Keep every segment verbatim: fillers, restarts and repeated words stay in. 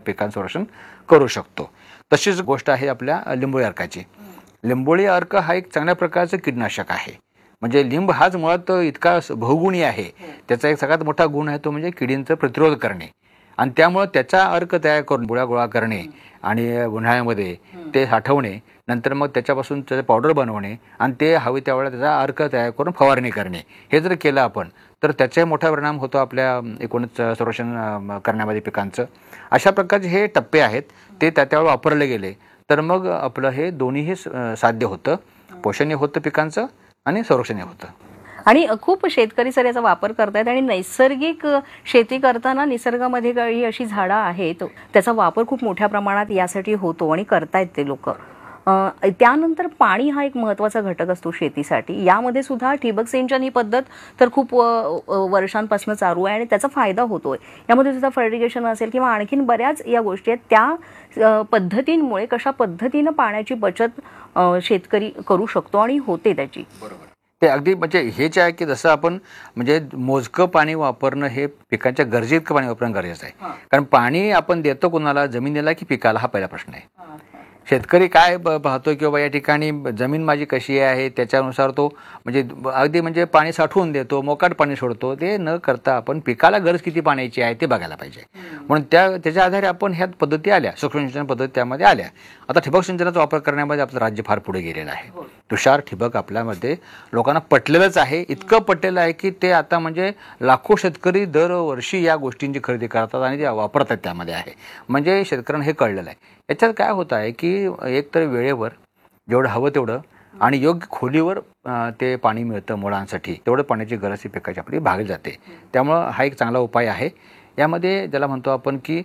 पिकांचं संरक्षण करू शकतो. तशीच गोष्ट आहे आपल्या लिंबोळी अर्काची. लिंबोळी अर्क हा एक चांगल्या प्रकारचं कीटकनाशक आहे. म्हणजे लिंब हाच मुळात इतका बहुगुणी आहे. त्याचा एक सगळ्यात मोठा गुण आहे तो म्हणजे किडींचा प्रतिरोध करणे. आणि त्यामुळे त्याचा अर्क तयार करून गोळा गोळा करणे आणि उन्हाळ्यामध्ये ते साठवणे, नंतर मग त्याच्यापासून त्याचं पावडर बनवणे आणि ते हवे त्यावेळेला त्याचा अर्क तयार करून फवारणी करणे, हे जर केलं आपण तर त्याचा मोठा परिणाम होतो आपल्या एकूणच संरक्षण करण्यामध्ये पिकांचं. अशा प्रकारचे हे टप्पे आहेत, ते त्या त्यावेळेला वापरले गेले तर मग आपलं हे दोन्हीही साध्य होतं. पोषणही होतं पिकांचं आणि संरक्षणही होतं. आणि खूप शेतकरी सर याचा वापर करतायत आणि नैसर्गिक शेती करताना निसर्गामध्ये काही अशी झाडं आहेत त्याचा वापर खूप मोठ्या प्रमाणात यासाठी होतो आणि करतायत ते लोक. त्यानंतर पाणी हा एक महत्त्वाचा घटक असतो शेतीसाठी. यामध्ये सुद्धा ठिबक सिंचन ही पद्धत तर खूप वर्षांपासून चालू आहे आणि त्याचा फायदा होतोय. यामध्ये सुद्धा फर्टिगेशन असेल किंवा आणखीन बऱ्याच या गोष्टी आहेत, त्या पद्धतींमुळे कशा पद्धतीनं पाण्याची बचत शेतकरी करू शकतो आणि होते त्याची. बरोबर. ते अगदी म्हणजे हेच आहे की जसं आपण म्हणजे मोजकं पाणी वापरणं हे पिकांच्या गरजेइतकं पाणी वापरणं गरजेचं आहे. कारण पाणी आपण देतो कोणाला, जमिनीला की पिकाला, हा पहिला प्रश्न आहे. शेतकरी काय पाहतोय की बाबा या ठिकाणी जमीन माझी कशी आहे त्याच्यानुसार तो म्हणजे अगदी म्हणजे पाणी साठवून देतो, मोकाट पाणी सोडतो. ते न करता आपण पिकाला गरज किती पाण्याची आहे ते बघायला पाहिजे. म्हणून त्या त्याच्या आधारे आपण ह्या पद्धती आल्या, सूक्ष्म सिंचन पद्धती त्यामध्ये आल्या. आता ठिबक सिंचनाचा वापर करण्यामध्ये आपलं राज्य फार पुढे गेलेलं आहे. तुषार ठिबक आपल्यामध्ये लोकांना पटलेलंच आहे. इतकं पटलेलं आहे की ते आता म्हणजे लाखो शेतकरी दरवर्षी या गोष्टींची खरेदी करतात आणि ते वापरतात त्यामध्ये आहे. म्हणजे शेतकऱ्यांना हे कळलेलं आहे. याच्यात काय होत आहे की एकतर वेळेवर जेवढं हवं तेवढं आणि योग्य खोलीवर ते पाणी मिळतं मुळांसाठी, तेवढं पाण्याची गरज ही पिकाची आपली भागली जाते. त्यामुळं हा एक चांगला उपाय आहे. यामध्ये ज्याला म्हणतो आपण की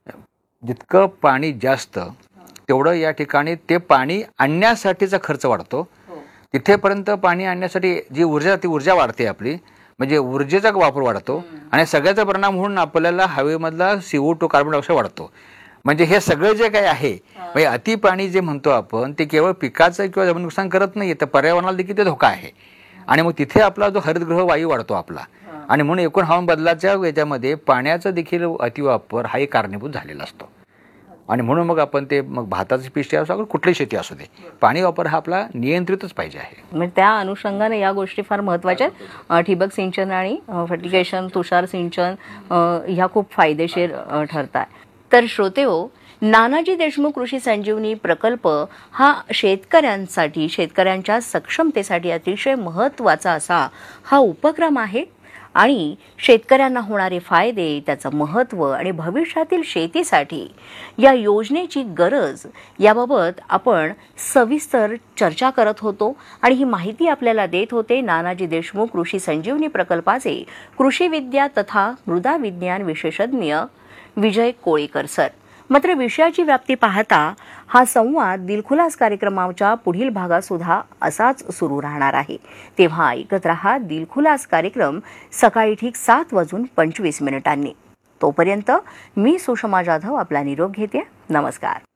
जितकं पाणी जास्त तेवढं या ठिकाणी ते पाणी आणण्यासाठीचा खर्च वाढतो. तिथेपर्यंत पाणी आणण्यासाठी जी ऊर्जा ती ऊर्जा वाढते आपली, म्हणजे ऊर्जेचा वापर वाढतो आणि सगळ्याचा परिणाम म्हणून आपल्याला हवेमधला C O two carbon dioxide वाढतो. म्हणजे हे सगळं जे काही आहे म्हणजे अति पाणी जे म्हणतो आपण ते केवळ पिकाचं किंवा जमीन नुकसान करत नाही, तर पर्यावरणाला देखील ते धोका आहे. आणि मग तिथे आपला जो हरितगृह वायू वाढतो आपला, आणि म्हणून एकूण हवामान बदलाच्या याच्यामध्ये पाण्याचा देखील अतिवापर हा एक कारणीभूत झालेला असतो. आणि म्हणून मग आपण ते मग भाताची पिशवी असो कुठली शेती असू दे, पाणी वापर हा आपला नियंत्रितच पाहिजे आहे. म्हणजे त्या अनुषंगाने या गोष्टी फार महत्त्वाच्या आहेत. ठिबक सिंचन आणि फर्टिगेशन, तुषार सिंचन ह्या खूप फायदेशीर ठरतात. तर श्रोतेहो, नानाजी देशमुख कृषी संजीवनी प्रकल्प हा शेतकऱ्यांसाठी, शेतकऱ्यांच्या सक्षमतेसाठी अतिशय महत्त्वाचा असा हा उपक्रम आहे आणि शेतकऱ्यांना होणारे फायदे, त्याचं महत्त्व आणि भविष्यातील शेतीसाठी या योजनेची गरज याबाबत आपण सविस्तर चर्चा करत होतो आणि ही माहिती आपल्याला देत होते नानाजी देशमुख कृषी संजीवनी प्रकल्पाचे कृषी विद्या तथा मृदा विज्ञान विशेषज्ञ विजय कोळीकर सर. मात्र विषयाची व्याप्ती पाहता हा संवाद दिलखुलास कार्यक्रमाच्या पुढील भागात सुद्धा असाच सुरू राहणार आहे. तेव्हा ऐकत रहा दिलखुलास कार्यक्रम सकाळी ठीक सात वाजून पंचवीस मिनिटांनी. तोपर्यंत मी सुषमा जाधव आपला निरोप घेते. नमस्कार.